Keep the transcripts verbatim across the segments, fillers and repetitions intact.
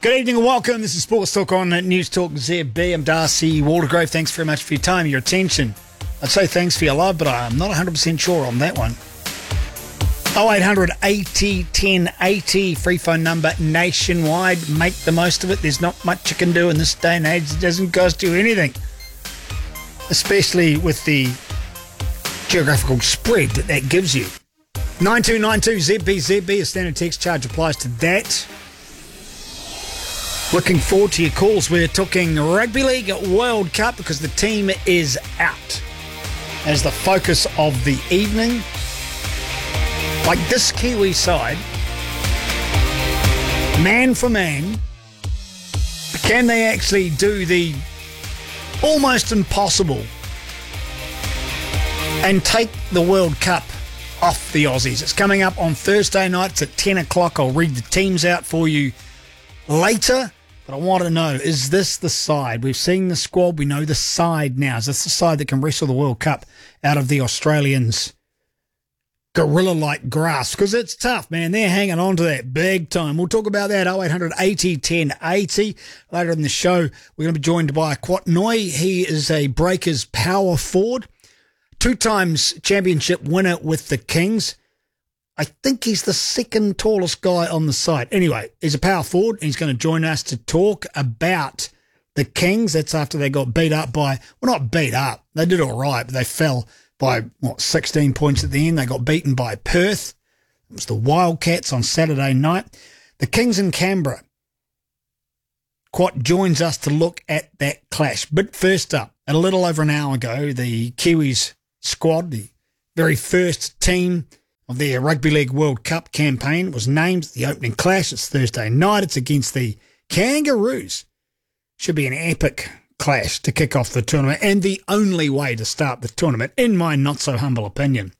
Good evening and welcome. This is Sports Talk on News Talk Z B. I'm Darcy Waldegrove. Thanks very much for your time, your attention. I'd say thanks for your love, but I'm not one hundred percent sure on that one. oh eight hundred eighty ten eighty, free phone number nationwide. Make the most of it. There's not much you can do in this day and age. It doesn't cost you anything, especially with the geographical spread that that gives you. nine two nine two Z B Z B, a standard text charge applies to that. Looking forward to your calls. We're talking Rugby League World Cup because the team is out as the focus of the evening. Like this Kiwi side, man for man, can they actually do the almost impossible and take the World Cup off the Aussies? It's coming up on Thursday night. It's at ten o'clock. I'll read the teams out for you later. But I want to know, is this the side? We've seen the squad. We know the side now. Is this the side that can wrestle the World Cup out of the Australians' gorilla-like grasp? Because it's tough, man. They're hanging on to that big time. We'll talk about that. oh eight hundred eighty ten eighty. Later in the show, we're going to be joined by Kwatnoi. He is a Breakers power forward. Two times championship winner with the Kings. I think he's the second tallest guy on the site. Anyway, he's a power forward, and he's going to join us to talk about the Kings. That's after they got beat up by, well, not beat up. They did all right, but they fell by, what, sixteen points at the end. They got beaten by Perth. It was the Wildcats on Saturday night. The Kings in Canberra. Quat joins us to look at that clash. But first up, a little over an hour ago, the Kiwis squad, the very first team of their Rugby League World Cup campaign, was named the opening clash. It's Thursday night. It's against the Kangaroos. Should be an epic clash to kick off the tournament, and the only way to start the tournament, in my not-so-humble opinion.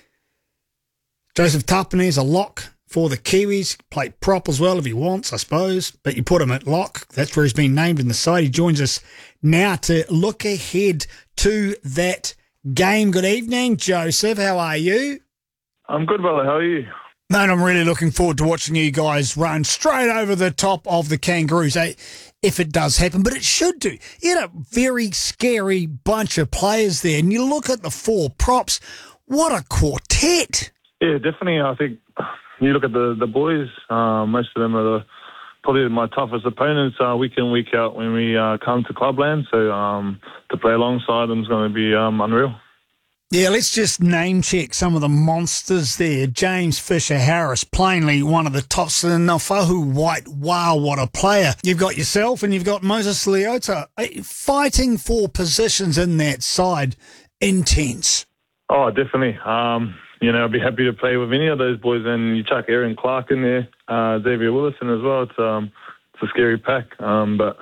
Joseph Tapine is a lock for the Kiwis. Play prop as well if he wants, I suppose, but you put him at lock. That's where he's been named in the side. He joins us now to look ahead to that game. Good evening, Joseph. How are you? I'm good, brother. How are you? Man, I'm really looking forward to watching you guys run straight over the top of the Kangaroos, eh? If it does happen, but it should do. You had a very scary bunch of players there, and you look at the four props, what a quartet. Yeah, definitely. I think you look at the, the boys, uh, most of them are the, probably my toughest opponents uh, week in, week out when we uh, come to Clubland, so um, to play alongside them is going to be um, unreal. Yeah, let's just name check some of the monsters there. James Fisher-Harris, plainly one of the tops. And Nafahu White, wow, what a player. You've got yourself and you've got Moses Leota fighting for positions in that side. Intense. Oh, definitely. Um, you know, I'd be happy to play with any of those boys. And you chuck Aaron Clark in there, uh, Xavier Willison as well. It's, um, it's a scary pack. Um, but,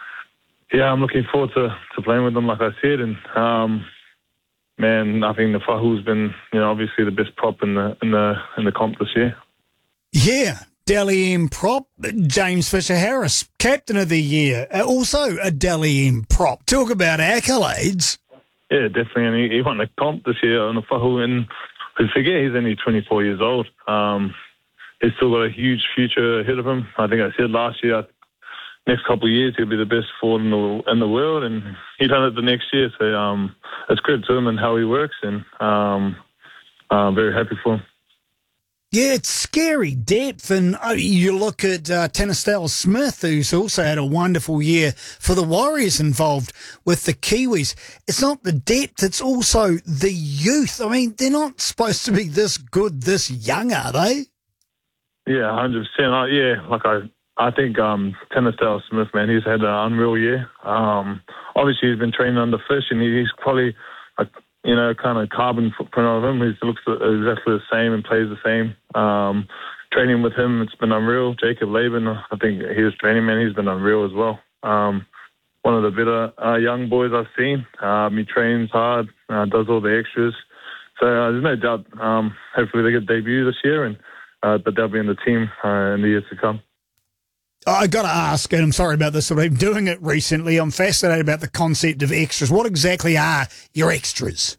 yeah, I'm looking forward to, to playing with them, like I said. And, um, man, I think the Fahu's been, you know, obviously the best prop in the in the in the comp this year. Yeah, Dally M prop, James Fisher-Harris, captain of the year, also a Dally M prop. Talk about accolades. Yeah, definitely, and he, he won the comp this year on the Fahu, and I forget he's only twenty-four years old. Um, he's still got a huge future ahead of him. I think I said last year, next couple of years he'll be the best forward in the in the world, and he done it the next year. So um, it's credit to him and how he works, and um, I'm very happy for him. Yeah, it's scary depth, and oh, you look at uh, Tanistelle Smith, who's also had a wonderful year for the Warriors involved with the Kiwis. It's not the depth, it's also the youth. I mean, they're not supposed to be this good this young, are they? Yeah, one hundred percent. Uh, yeah, like I... I think um, Tanistelle Smith, man, he's had an unreal year. Um, obviously, he's been training under Fish, and he's probably, a, you know, kind of carbon footprint of him. He looks exactly the same and plays the same. Um, training with him, it's been unreal. Jacob Laban, I think his training, man, he's been unreal as well. Um, one of the better uh, young boys I've seen. Um, he trains hard, uh, does all the extras. So uh, there's no doubt, um, hopefully they get debut this year, and uh, but they'll be in the team uh, in the years to come. I got to ask, and I'm sorry about this, I've been doing it recently. I'm fascinated about the concept of extras. What exactly are your extras?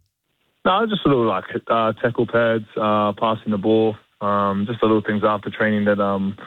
No, just a little like uh, tackle pads, uh, passing the ball, um, just the little things after training that um,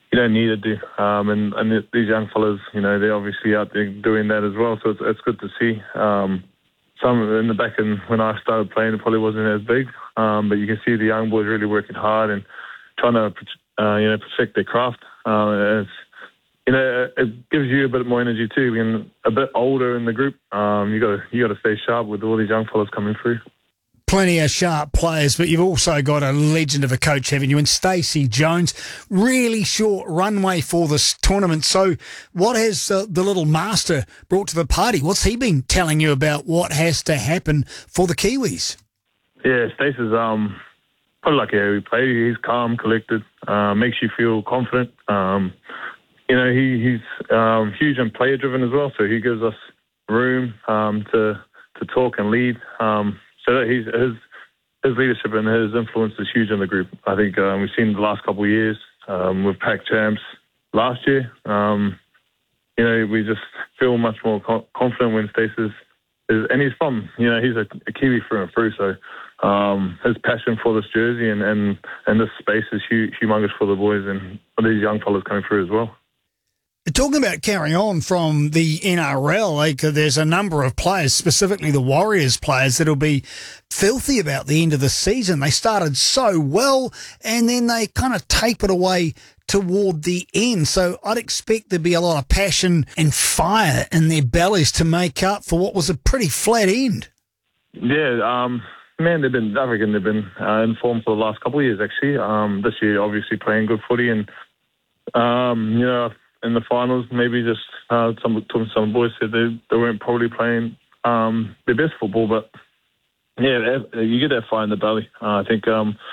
you don't need to do. Um, and and th- these young fellas, you know, they're obviously out there doing that as well. So it's it's good to see. Um, some in the back end when I started playing, it probably wasn't as big, um, but you can see the young boys really working hard and trying to uh, you know perfect their craft. Uh, it's, you know, it gives you a bit more energy too. Being a bit older in the group, um, you got to you got to stay sharp with all these young fellas coming through. Plenty of sharp players, but you've also got a legend of a coach, haven't you? And Stacey Jones, really short runway for this tournament. So what has uh, the little master brought to the party? What's he been telling you about what has to happen for the Kiwis? Yeah, Stacey's um, probably like every player. He's calm, collected, uh, makes you feel confident. Um, you know, he, he's um, huge and player-driven as well, so he gives us room um, to to talk and lead. Um, So that he's, his his leadership and his influence is huge in the group. I think um, we've seen the last couple of years um, with Pac Champs last year. Um, you know, we just feel much more co- confident when Stace is, is, and he's from, you know, he's a, a Kiwi through and through. So um, his passion for this jersey and, and, and this space is huge, humongous for the boys and for these young fellas coming through as well. Talking about carrying on from the N R L, like there's a number of players, specifically the Warriors players, that'll be filthy about the end of the season. They started so well and then they kind of tapered away toward the end. So I'd expect there'd be a lot of passion and fire in their bellies to make up for what was a pretty flat end. Yeah, um, man, they've been, I reckon they've been uh, in form for the last couple of years, actually. Um, this year, obviously, playing good footy and, um, you know, in the finals, maybe just uh, some some boys said they, they weren't probably playing um, their best football, but yeah, you get that fire in the belly. Uh, I think um,